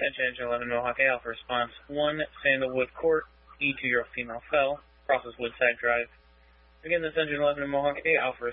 attention, Engine 11 Mohawk A, Alpha response 1, Sandalwood Court, E2 Euro Female fell, crosses Woodside Drive. Again, this Engine 11 Mohawk A, Alpha